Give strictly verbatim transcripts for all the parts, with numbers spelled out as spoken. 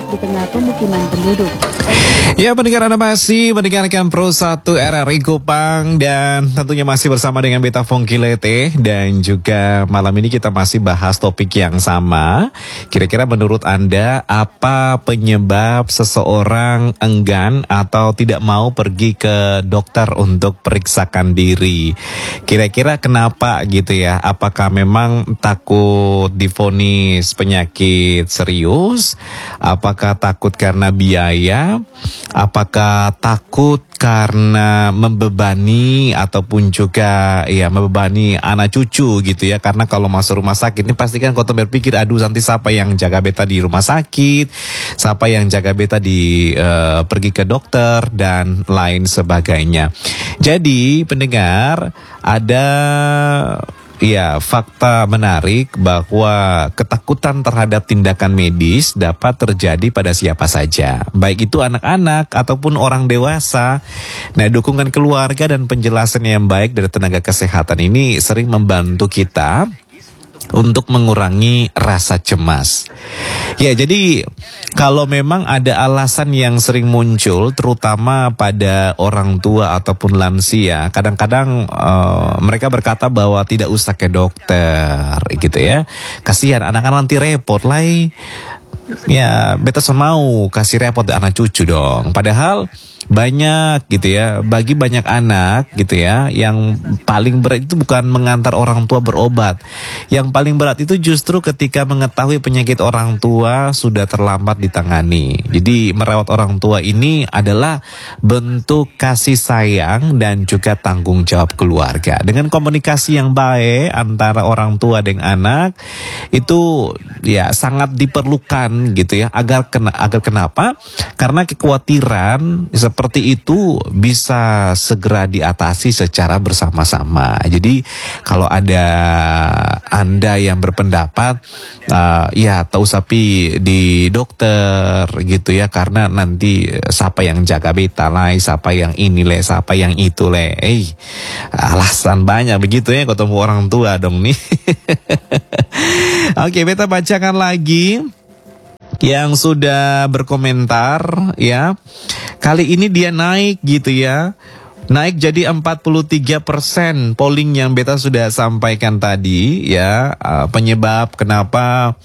di tengah pemukiman penduduk. Ya, pendengar, Anda masih mendengarkan Pro satu R R I Kupang dan tentunya masih bersama dengan Beta Fongkilete, dan juga malam ini kita masih bahas topik yang sama. Kira-kira menurut Anda apa penyebab seseorang enggan atau tidak mau pergi ke dokter untuk periksakan diri? Kira-kira kenapa gitu ya? Apakah memang takut divonis penyakit serius? Apakah takut karena biaya? Apakah takut karena membebani ataupun juga ya membebani anak cucu gitu ya? Karena kalau masuk rumah sakit ini pasti kan kau berpikir, aduh nanti siapa yang jaga beta di rumah sakit, siapa yang jaga beta di uh, pergi ke dokter dan lain sebagainya. Jadi pendengar, ada ya fakta menarik bahwa ketakutan terhadap tindakan medis dapat terjadi pada siapa saja, baik itu anak-anak ataupun orang dewasa. Nah, dukungan keluarga dan penjelasan yang baik dari tenaga kesehatan ini sering membantu kita untuk mengurangi rasa cemas. Ya, jadi kalau memang ada alasan yang sering muncul, terutama pada orang tua ataupun lansia, kadang-kadang uh, mereka berkata bahwa tidak usah ke dokter, gitu ya. Kasihan anak-anak nanti repot lah. Ya, beta mau kasih repot anak cucu dong. Padahal banyak gitu ya, bagi banyak anak gitu ya, yang paling berat itu bukan mengantar orang tua berobat. Yang paling berat itu justru ketika mengetahui penyakit orang tua sudah terlambat ditangani. Jadi merawat orang tua ini adalah bentuk kasih sayang dan juga tanggung jawab keluarga. Dengan komunikasi yang baik antara orang tua dengan anak itu ya sangat diperlukan gitu ya, agar kena, agar kenapa? Karena kekhawatiran seperti itu bisa segera diatasi secara bersama-sama. Jadi kalau ada Anda yang berpendapat uh, ya tahu sapi di dokter gitu ya, karena nanti siapa yang jaga beta lah, siapa yang ini le, siapa yang itu le. Eh, alasan banyak begitu ya ketemu orang tua dong nih. Oke, beta bacakan lagi yang sudah berkomentar ya. Kali ini dia naik gitu ya. Naik jadi empat puluh tiga persen polling yang beta sudah sampaikan tadi ya. Uh, penyebab kenapa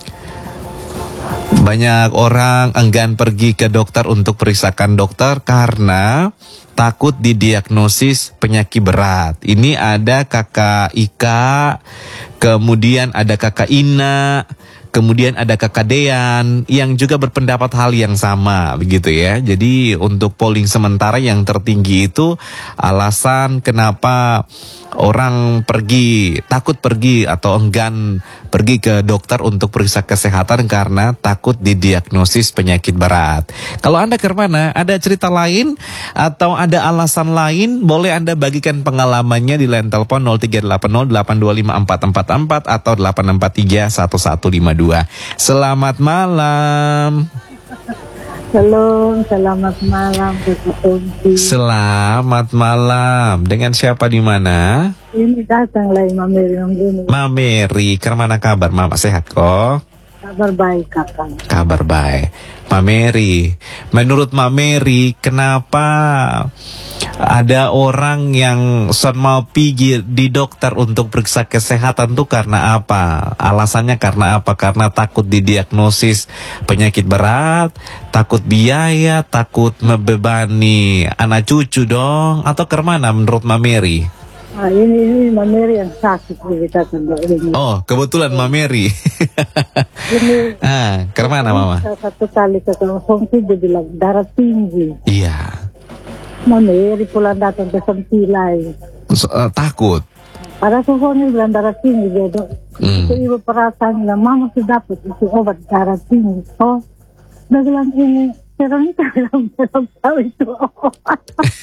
banyak orang enggan pergi ke dokter untuk periksakan dokter karena takut didiagnosis penyakit berat. Ini ada kakak Ika, kemudian ada kakak Ina, kemudian ada kakak Dean yang juga berpendapat hal yang sama begitu ya. Jadi untuk polling sementara yang tertinggi itu alasan kenapa orang pergi, takut pergi atau enggan pergi ke dokter untuk periksa kesehatan karena takut didiagnosis penyakit berat. Kalau Anda ke mana? Ada cerita lain atau ada alasan lain? Boleh Anda bagikan pengalamannya di line telepon nol tiga delapan nol delapan dua lima empat empat empat atau delapan empat tiga satu satu lima dua. Selamat malam. Halo, selamat malam. Selamat malam. Dengan siapa di mana? Ini datang lagi Mameri Mangguni. Mameri, kemana kabar? Mama sehat kok? Kabar baik, kakak. Kabar baik. Mameri, menurut Mameri, kenapa ada orang yang son mau pergi di dokter untuk periksa kesehatan tuh karena apa? Alasannya karena apa? Karena takut didiagnosis penyakit berat, takut biaya, takut membebani anak cucu dong, atau kemana menurut Mameri? Ah, ini ini Mameri yang sakit kita ini. Oh, kebetulan Mameri. Ini ah, kemana Mama? Satu kali ke Songki dia bilang darah tinggi. Iya. Mameri pulang datang ke Sempilai. So, uh, takut. Pada soalnya bilang darah tinggi dia dok. Hmm. Itu ibu perasaan bilang mama sudah dapat itu obat darah tinggi. Oh, dia bilang ini Veronica bilang belum tahu itu obat.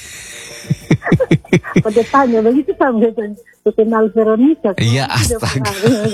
Pada tanya begitu kan gitu kenal Veronica. Iya, astaga.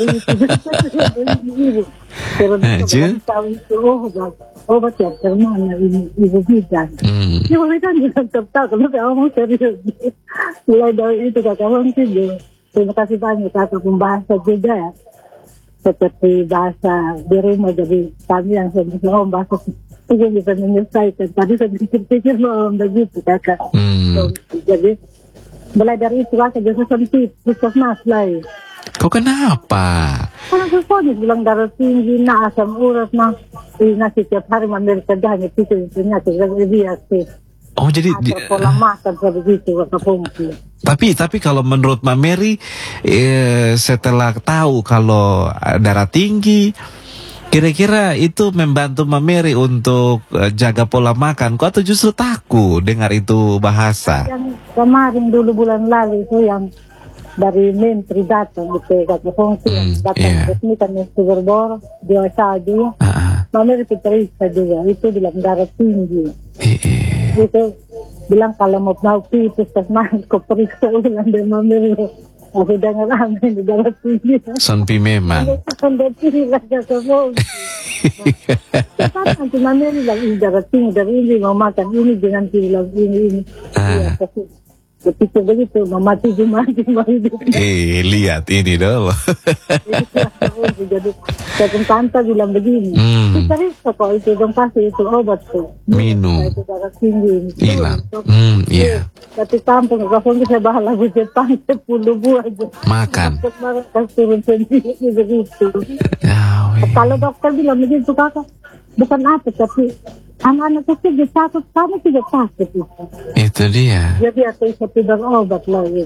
Veronica belum tahu itu obat. Obat yang termana ini ibu bidan. Ibu bidan bilang tetap kalau kamu serius. Mulai dari itu kakak Wongsi. Terima kasih banyak kakak pembahasan juga ya. seperti bahasa di rumah, jadi kami yang sebelum bahasa itu bisa menyelesaikan. Tadi saya pikir-pikir mau begitu kakak. Hmm. So, jadi mulai dari itu kakak jadi sempit, puskesmas lagi. Kok kenapa? Karena sesuatu bilang darah tinggi, nah asam urat, nah ini setiap hari mengambil kerjanya itu penyakit lebih aktif. Oh jadi di, pola makan begitu kakak. Tapi tapi kalau menurut Mbak Mary eh, setelah tahu kalau darah tinggi, kira-kira itu membantu Mbak Mary untuk uh, jaga pola makan, kok atau justru takut dengar itu bahasa? Yang kemarin dulu bulan lalu itu yang dari menteri datang gitu kakak fungsi hmm, datang yeah. resmi kan sugar bor dia saja uh-uh. Mbak Mary diperiksa juga, itu bilang darah tinggi. Uh-uh. Itu bilang kalau mau mau pipis puskesmas kau periksa ulang dan Mbak Mary. Aku dengar amin di darah tinggi. Sonpi memang. Sonpi tinggi lah kakak fungsi. Cepat nanti Mbak Mary bilang ini darah tinggi, dari ini mau makan ini jangan bilang ini ini. Iya kasih. Begitu begitu, mama tujuh mati mau hidup. Eh, lihat ini dong. Jadi, saya tante bilang begini. Hmm. Periksa kok itu dong kasih itu obat tuh. Minum. Itu darah tinggi. Hilang. Hmm, iya. Tapi kampung, kampung saya bahas lagu Jepang sepuluh buah aja. Makan. Kasih turun sendiri begitu. Oh, iya. Kalau dokter bilang begitu kakak, bukan apa tapi anak-anak kecil dia takut, kamu juga takut itu. Itu dia. Jadi aku bisa tidur obat lagi.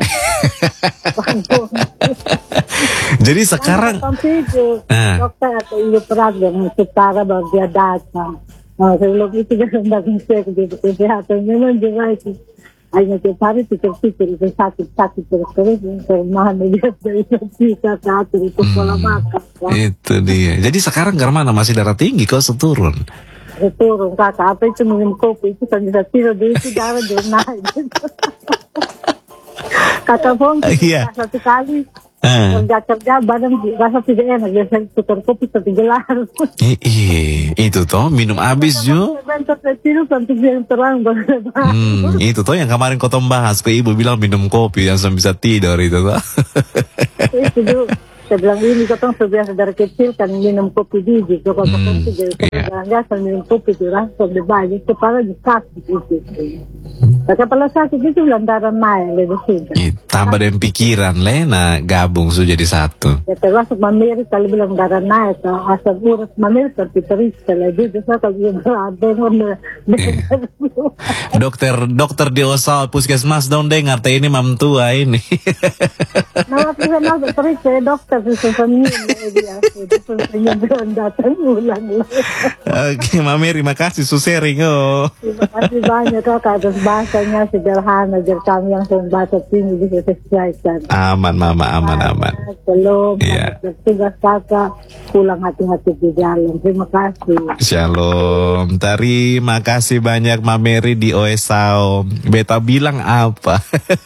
Jadi sekarang itu, nah. dokter atau ibu peragang setara baru dia datang. Nah, sebelum itu dia datang cek di kesehatan memang juga itu. Hanya tiap hari pikir-pikir itu sakit-sakit terus-terus termahan dia dari bisa satu itu pola makan. Itu dia. Jadi sekarang karena masih darah tinggi kok seturun. Turun kakak, apa itu minum kopi itu kan bisa tidur di itu darah dia naik. Kakak Fong iya. satu kali uh. kerja kerja badan rasa tidak enak, biasa tukar kopi satu gelas. Iya, itu toh minum habis Jo. Hmm, itu toh yang kemarin kau bahas ke ibu bilang minum kopi langsung bisa tidur itu toh. Itu dulu. Saya bilang ini katong sebiasa dari kecil kan minum kopi biji, kalau katong hmm, jadi yeah. Saya minum kopi itu langsung dibanyak, kepala sakit itu. Nah, kepala sakit itu lantaran naik lebih sih. Tambah dengan pikiran Lena gabung sudah jadi satu. Ya termasuk Mbak Mary kalau bilang darah naik, asam urat Mbak Mary tapi terus lagi itu saya kalau bilang dokter dokter di Osal puskesmas dong dengar teh ini mam tua ini. Nah, saya mau periksa dokter. Oke, Mami, terima kasih susering oh. Terima kasih banyak kakak atas bahasanya sederhana agar kami yang bahasa tinggi bisa sesuaikan. Aman, Mama, aman, aman. Shalom, yeah. Tugas kakak pulang hati-hati di jalan. Terima kasih. Shalom, terima kasih banyak Mami di Oesau. Beta bilang apa?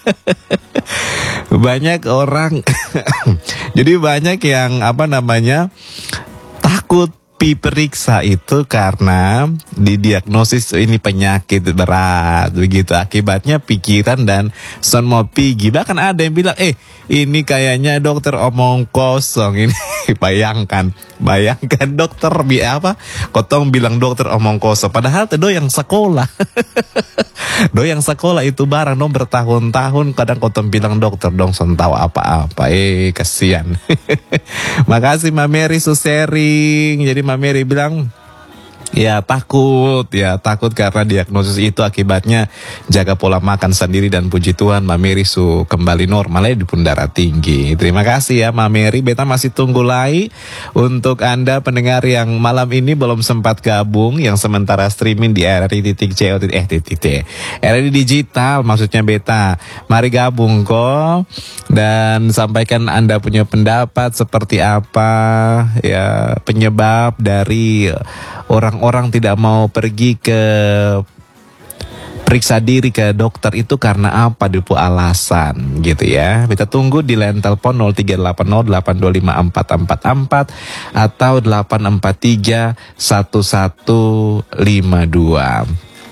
Banyak orang jadi banyak yang apa namanya takut diperiksa itu karena didiagnosis ini penyakit berat begitu, akibatnya pikiran dan son mau pergi. Bahkan ada yang bilang eh ini kayaknya dokter omong kosong ini. bayangkan bayangkan dokter bi apa kotong bilang dokter omong kosong padahal itu yang sekolah. Do yang sekolah itu barang dong bertahun-tahun kadang kotong bilang dokter dong son tahu apa-apa eh kasihan. Makasih Mbak Mary sharing. Jadi Mbak Mary bilang ya takut, ya takut karena diagnosis itu akibatnya jaga pola makan sendiri dan puji Tuhan Mbak Mary su kembali normal ya di pun darah tinggi. Terima kasih ya Mbak Mary, beta masih tunggu lagi untuk Anda pendengar yang malam ini belum sempat gabung, yang sementara streaming di R R I titik C O eh titik T R R I digital maksudnya beta. Mari gabung kok dan sampaikan Anda punya pendapat seperti apa ya penyebab dari orang-orang tidak mau pergi ke periksa diri ke dokter itu karena apa dulu alasan gitu ya. Kita tunggu di line telepon nol tiga delapan nol delapan dua lima empat empat empat atau delapan empat tiga satu satu lima dua.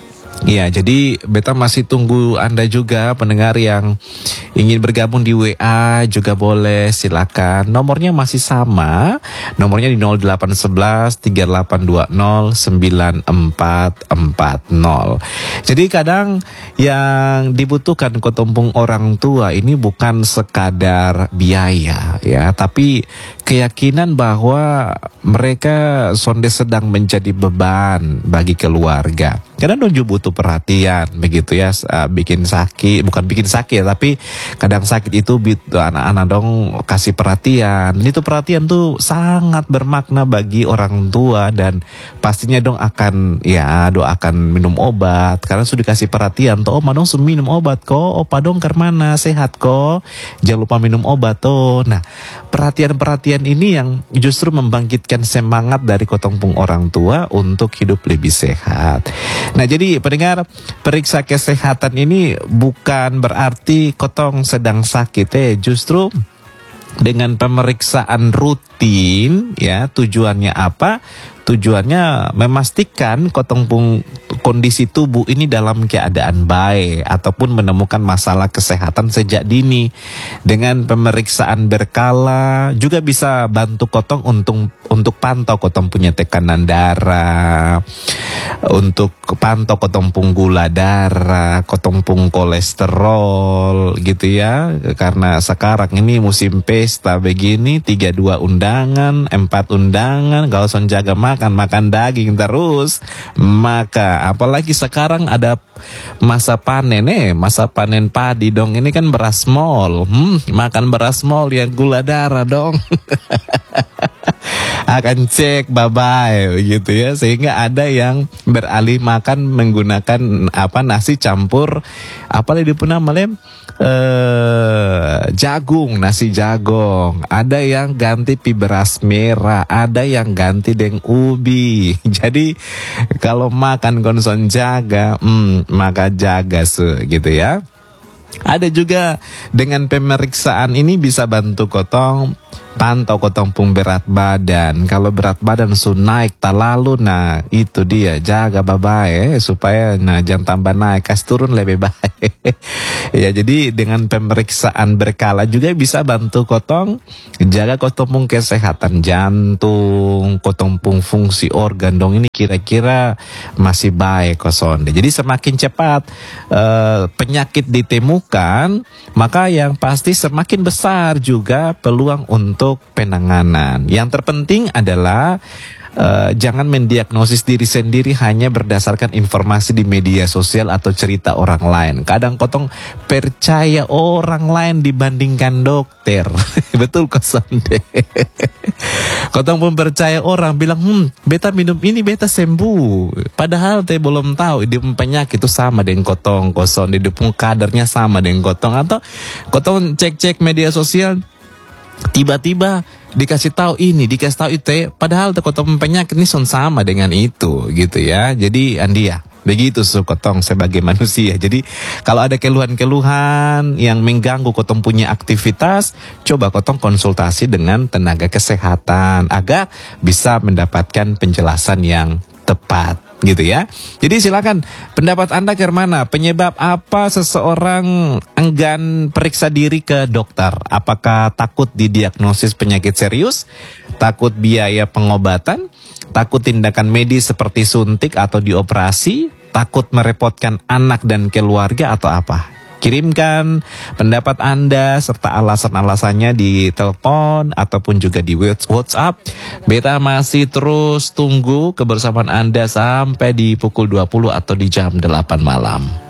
Ya, jadi beta masih tunggu Anda juga pendengar yang ingin bergabung di W A juga boleh, silakan. Nomornya masih sama, nomornya di nol delapan satu satu tiga delapan dua nol sembilan empat empat nol. Jadi kadang yang dibutuhkan kotompung orang tua ini bukan sekadar biaya ya, tapi keyakinan bahwa mereka sonde sedang menjadi beban bagi keluarga. Karena Donju butuh perhatian begitu ya, uh, bikin sakit, bukan bikin sakit tapi kadang sakit itu anak-anak dong kasih perhatian. Itu perhatian tuh sangat bermakna bagi orang tua dan pastinya dong akan ya doakan minum obat karena sudah dikasih perhatian. Tuh oma dong minum obat kok, opa dong karmana sehat kok, jangan lupa minum obat tuh. Nah perhatian-perhatian ini yang justru membangkitkan semangat dari kotompung orang tua untuk hidup lebih sehat. Nah jadi pendengar, periksa kesehatan ini bukan berarti kotong sedang sakit eh, justru dengan pemeriksaan rutin ya, tujuannya apa? Tujuannya memastikan kotompung kondisi tubuh ini dalam keadaan baik ataupun menemukan masalah kesehatan sejak dini. Dengan pemeriksaan berkala juga bisa bantu kotong untuk untuk pantau kotong punya tekanan darah, untuk pantau kotong pung gula darah, kotong pung kolesterol gitu ya. Karena sekarang ini musim pesta begini, tiga dua undangan, empat undangan, kalau son jaga makan makan daging terus, maka apalagi sekarang ada masa panen eh masa panen padi dong, ini kan beras mol, hmm, makan beras mol ya gula darah dong. Akan cek bye-bye gitu ya, sehingga ada yang beralih makan menggunakan apa nasi campur apa lagi pun namanya eh, jagung, nasi jagung. Ada yang ganti pi beras merah, ada yang ganti deng ubi. Jadi kalau makan konson jaga, hmm, maka jaga se gitu ya. Ada juga dengan pemeriksaan ini bisa bantu kotong pantau kotong pung berat badan. Kalau berat badan su naik tak lalu, nah itu dia jaga babae eh, supaya nah jangan tambah naik, kas turun lebih baik. Ya jadi dengan pemeriksaan berkala juga bisa bantu kotong jaga kotong pung kesehatan jantung, kotong pung fungsi organ dong ini kira-kira masih baik kosonde. Jadi semakin cepat uh, penyakit ditemukan, maka yang pasti semakin besar juga peluang untuk penanganan. Yang terpenting adalah uh, jangan mendiagnosis diri sendiri hanya berdasarkan informasi di media sosial atau cerita orang lain. Kadang kotong percaya orang lain dibandingkan dokter. Betul kosonde. Kotong pun percaya orang bilang, hmm, beta minum ini beta sembuh. Padahal teh belum tahu di penyakit itu sama dengan kotong kosong, di pun kadarnya sama dengan kotong, atau kotong cek-cek media sosial tiba-tiba dikasih tahu ini, dikasih tahu itu, padahal kotong penyakit ini sama dengan itu gitu ya. Jadi Andia, begitu su kotong sebagai manusia. Jadi kalau ada keluhan-keluhan yang mengganggu kotong punya aktivitas, coba kotong konsultasi dengan tenaga kesehatan agar bisa mendapatkan penjelasan yang tepat gitu ya. Jadi silakan pendapat Anda ke mana? Penyebab apa seseorang enggan periksa diri ke dokter? Apakah takut didiagnosis penyakit serius? Takut biaya pengobatan? Takut tindakan medis seperti suntik atau dioperasi? Takut merepotkan anak dan keluarga atau apa? Kirimkan pendapat Anda serta alasan-alasannya di telepon ataupun juga di WhatsApp. Beta masih terus tunggu kebersamaan Anda sampai di pukul dua puluh atau di jam delapan malam.